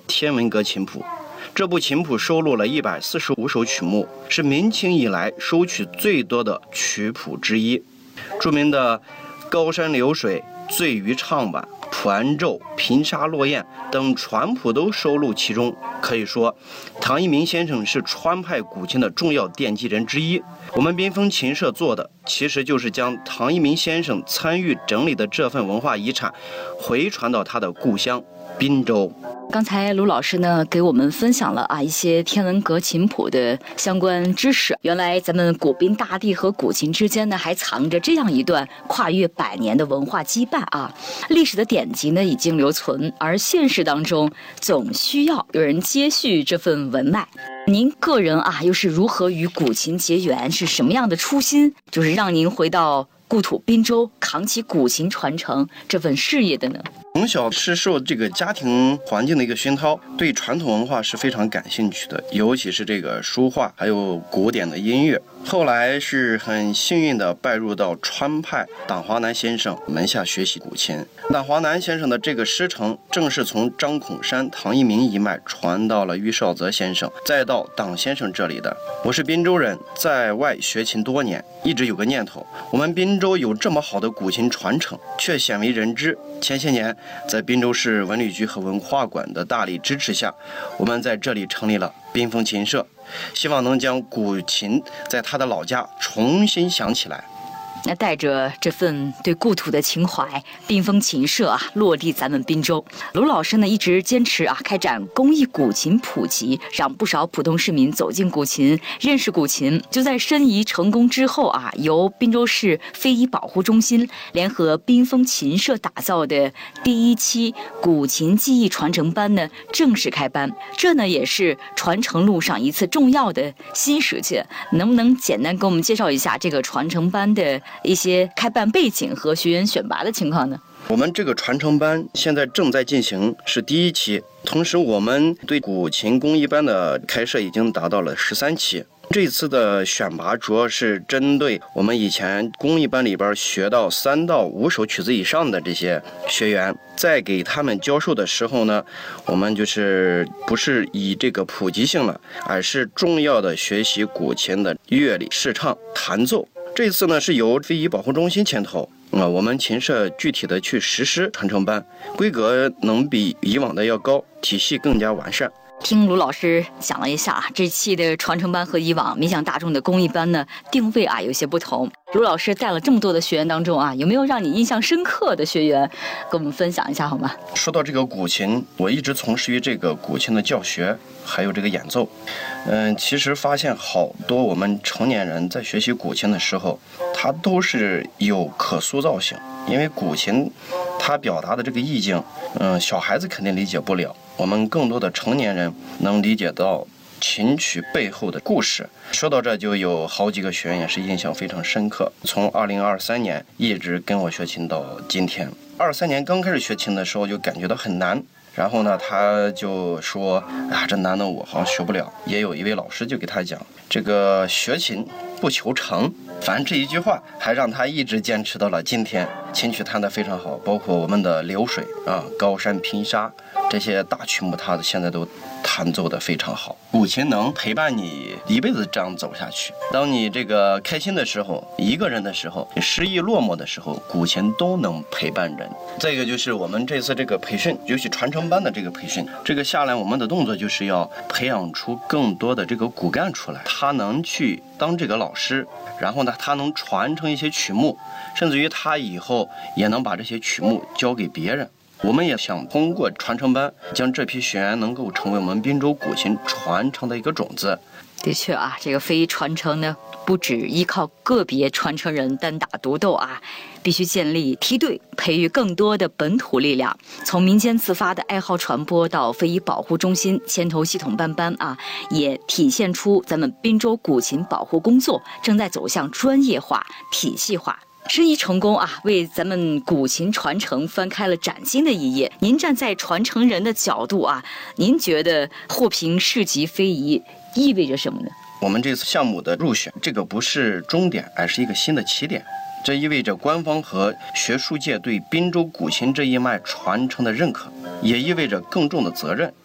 天文阁琴谱》。这部琴谱收录了145首曲目，是明清以来收曲最多的曲谱之一。著名的《高山流水》《醉渔唱晚》《蒲安咒》《平沙落雁》等传谱都收录其中。可以说，唐一鸣先生是川派古琴的重要奠基人之一。我们缤纷琴社做的，其实就是将唐一鸣先生参与整理的这份文化遗产，回传到他的故乡滨州。 刚才卢老师呢给我们分享了一些天文阁琴谱的相关知识。原来咱们古滨大地和古琴之间呢还藏着这样一段跨越100年的文化羁绊啊！历史的典籍呢已经留存，而现实当中总需要有人接续这份文脉。您个人又是如何与古琴结缘？是什么样的初心，就是让您回到故土滨州，扛起古琴传承这份事业的呢？ 从小是受这个家庭环境的一个熏陶，对传统文化是非常感兴趣的，尤其是这个书画还有古典的音乐。后来是很幸运的拜入到川派党华南先生门下学习古琴。党华南先生的这个师承正是从张孔山、唐一鸣一脉传到了于少泽先生，再到党先生这里的。我是滨州人，在外学琴多年，一直有个念头，我们滨州有这么好的古琴传承，却鲜为人知。前些年在滨州市文旅局和文化馆的大力支持下，我们在这里成立了缤纷琴社，希望能将古琴在他的老家重新响起来。 那带着这份对故土的情怀，缤纷琴社落地咱们滨州。卢老师呢一直坚持开展公益古琴普及，让不少普通市民走进古琴，认识古琴。就在申遗成功之后由滨州市非遗保护中心联合缤纷琴社打造的第1期古琴技艺传承班呢正式开班。这呢也是传承路上一次重要的新实践。能不能简单给我们介绍一下这个传承班的一些开办背景和学员选拔的情况呢？ 我们这个传承班现在正在进行，是第1期。同时我们对古琴工艺班的开设已经达到了13期。这次的选拔主要是针对我们以前工艺班里边学到3到5首曲子以上的这些学员，在给他们教授的时候呢，我们就是不是以这个普及性了，而是重要的学习古琴的乐理、视唱、弹奏。这次呢是由非遗保护中心牵头，我们琴社具体的去实施传承班，规格能比以往的要高，体系更加完善。 听卢老师讲了一下这期的传承班和以往面向大众的公益班呢定位有些不同。卢老师带了这么多的学员当中有没有让你印象深刻的学员，跟我们分享一下好吗？ 说到这个古琴，我一直从事于这个古琴的教学还有这个演奏。其实发现好多我们成年人在学习古琴的时候，它都是有可塑造性，因为古琴它表达的这个意境，小孩子肯定理解不了，我们更多的成年人能理解到琴曲背后的故事。说到这，就有好几个学员也是印象非常深刻，从2023年一直跟我学琴到今天。23年刚开始学琴的时候就感觉到很难，然后呢他就说这难的我好像学不了。也有一位老师就给他讲，这个学琴不求成，反正这一句话还让他一直坚持到了今天。琴曲弹得非常好，包括我们的流水高山平沙这些大曲目，他现在都弹奏得非常好。古琴能陪伴你一辈子这样走下去。当你这个开心的时候，一个人的时候，你失意落寞的时候，古琴都能陪伴人。再一个就是我们这次这个培训，尤其传承班的这个培训，这个下来我们的动作就是要培养出更多的这个骨干出来，他能去当这个老师，然后呢他能传承一些曲目，甚至于他以后也能把这些曲目交给别人。我们也想通过传承班将这批学员能够成为我们滨州古琴传承的一个种子。 的确这个非遗传承呢不只依靠个别传承人单打独斗必须建立梯队，培育更多的本土力量。从民间自发的爱好传播到非遗保护中心牵头系统办班也体现出咱们滨州古琴保护工作正在走向专业化、体系化。申遗成功为咱们古琴传承翻开了崭新的一页。您站在传承人的角度您觉得获评市级非遗意味着什么呢？ 我们这次项目的入选，这个不是终点，而是一个新的起点。这意味着官方和学术界对滨州古琴这一脉传承的认可，也意味着更重的责任。